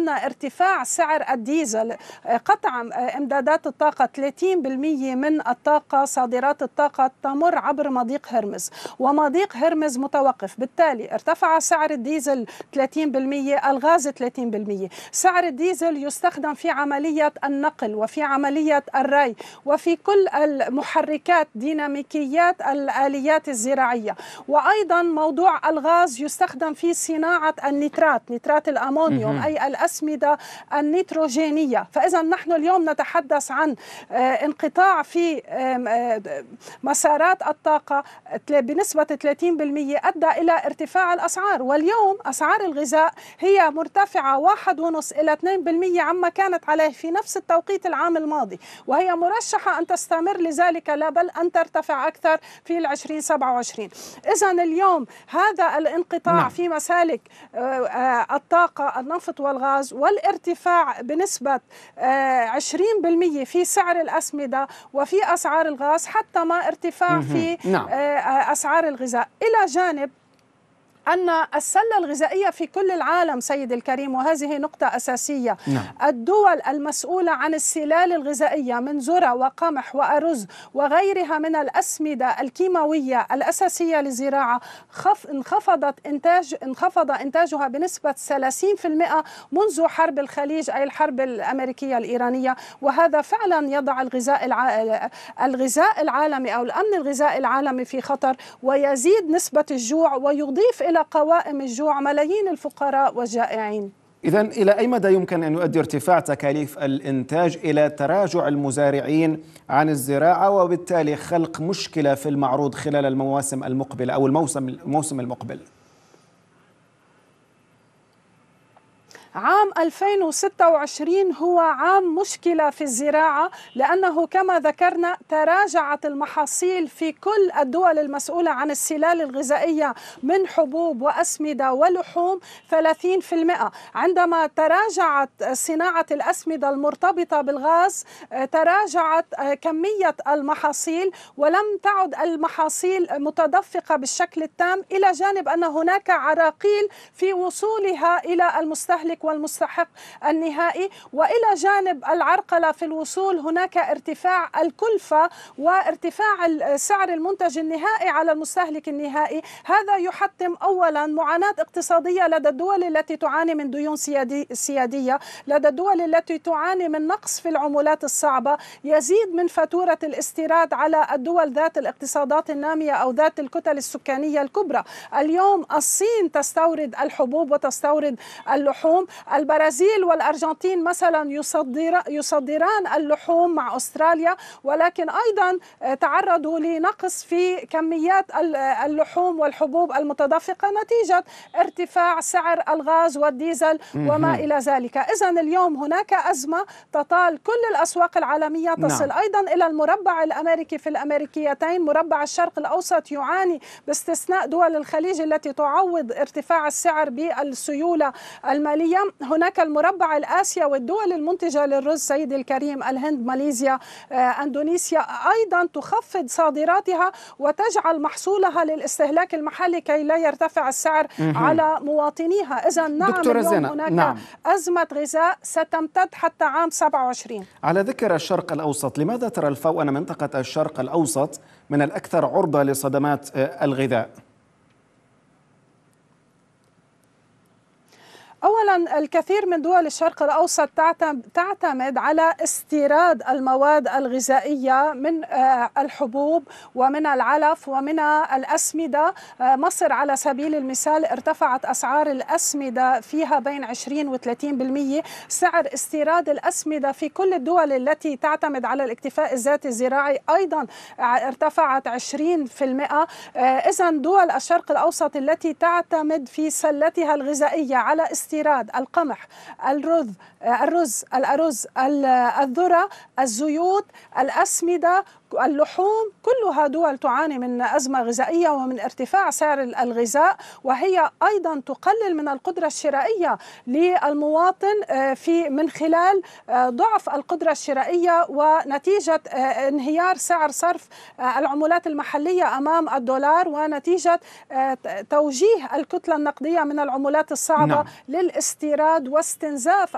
أن ارتفاع سعر الديزل، قطع إمدادات الطاقة 30% من الطاقة، صادرات الطاقة تمر عبر مضيق هرمز، ومضيق هرمز متوقف، بالتالي ارتفع سعر الديزل 30%، الغاز 30%. سعر الديزل يستخدم في عملية النقل وفي عملية الري وفي كل المحركات، ديناميكيات الآليات الزراعية. وأيضا موضوع الغاز يستخدم في صناعة النترات، نترات الأمونيوم، أي الأسمدة النيتروجينية. فإذا نحن اليوم نتحدث عن انقطاع في مسارات الطاقة بنسبة 30% أدى إلى ارتفاع الأسعار. واليوم أسعار الغذاء هي مرتفعة 1.5 إلى 2% عما كانت عليه في نفس التوقيت العام الماضي، وهي مرشحة أن تستمر لذلك، لا بل أن ترتفع أكثر في 2027. إذن اليوم هذا الانقطاع في مسالك الطاقة، النفط والغاز، والارتفاع بنسبة 20% في سعر الأسمدة وفي أسعار الغاز، حتى ما ارتفاع في أسعار الغذاء، إلى جانب أن السلة الغذائية في كل العالم سيد الكريم، وهذه نقطة أساسية. الدول المسؤولة عن السلال الغذائية من ذرة وقمح وأرز وغيرها من الأسمدة الكيماوية الأساسية للزراعة انخفض إنتاجها بنسبة 30% منذ حرب الخليج، أي الحرب الأمريكية الإيرانية. وهذا فعلا يضع الغذاء العالمي أو الأمن الغذائي العالمي في خطر، ويزيد نسبة الجوع ويضيف إلى قوائم الجوع ملايين الفقراء والجائعين. إذن إلى أي مدى يمكن أن يؤدي ارتفاع تكاليف الإنتاج إلى تراجع المزارعين عن الزراعة، وبالتالي خلق مشكلة في المعروض خلال المواسم المقبلة أو الموسم المقبل؟ عام 2026 هو عام مشكلة في الزراعة، لأنه كما ذكرنا تراجعت المحاصيل في كل الدول المسؤولة عن السلال الغذائية من حبوب وأسمدة ولحوم 30%. عندما تراجعت صناعة الأسمدة المرتبطة بالغاز تراجعت كمية المحاصيل، ولم تعد المحاصيل متدفقة بالشكل التام، إلى جانب أن هناك عراقيل في وصولها إلى المستهلك والمستحق النهائي، وإلى جانب العرقلة في الوصول هناك ارتفاع الكلفة وارتفاع سعر المنتج النهائي على المستهلك النهائي. هذا يحتم أولا معاناة اقتصادية لدى الدول التي تعاني من ديون سيادية، لدى الدول التي تعاني من نقص في العملات الصعبة، يزيد من فاتورة الاستيراد على الدول ذات الاقتصادات النامية أو ذات الكتل السكانية الكبرى. اليوم الصين تستورد الحبوب وتستورد اللحوم، البرازيل والأرجنتين مثلا يصدران اللحوم مع أستراليا، ولكن أيضا تعرضوا لنقص في كميات اللحوم والحبوب المتدفقة نتيجة ارتفاع سعر الغاز والديزل وما إلى ذلك. إذن اليوم هناك أزمة تطال كل الأسواق العالمية، تصل أيضا إلى المربع الأمريكي في الأمريكيتين. مربع الشرق الأوسط يعاني باستثناء دول الخليج التي تعوض ارتفاع السعر بالسيولة المالية. هناك المربع الآسيا والدول المنتجة للرز سيد الكريم، الهند، ماليزيا، أندونيسيا، أيضا تخفض صادراتها وتجعل محصولها للاستهلاك المحلي كي لا يرتفع السعر على مواطنيها. إذن نعم اليوم هناك أزمة غذاء ستمتد حتى عام 27. على ذكر الشرق الأوسط، لماذا ترى الفو أن منطقة الشرق الأوسط من الأكثر عرضة لصدمات الغذاء؟ أولا الكثير من دول الشرق الأوسط تعتمد على استيراد المواد الغذائية من الحبوب ومن العلف ومن الأسمدة. مصر على سبيل المثال ارتفعت أسعار الأسمدة فيها بين 20 و 30%. سعر استيراد الأسمدة في كل الدول التي تعتمد على الاكتفاء الذاتي الزراعي أيضا ارتفعت 20%. إذن دول الشرق الأوسط التي تعتمد في سلتها الغذائية على استيراد القمح، الرز، الأرز، الذرة، الزيوت، الأسمدة، اللحوم، كلها دول تعاني من أزمة غذائية ومن ارتفاع سعر الغذاء، وهي أيضا تقلل من القدرة الشرائية للمواطن من خلال ضعف القدرة الشرائية ونتيجة انهيار سعر صرف العملات المحلية أمام الدولار، ونتيجة توجيه الكتلة النقدية من العملات الصعبة للاستيراد واستنزاف